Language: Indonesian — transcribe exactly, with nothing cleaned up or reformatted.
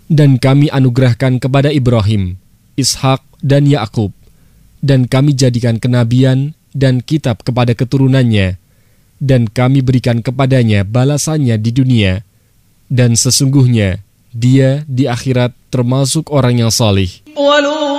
Dan kami anugerahkan kepada Ibrahim, Ishak dan Yakub, dan kami jadikan kenabian dan kitab kepada keturunannya, dan kami berikan kepadanya balasannya di dunia, dan sesungguhnya dia di akhirat termasuk orang yang salih.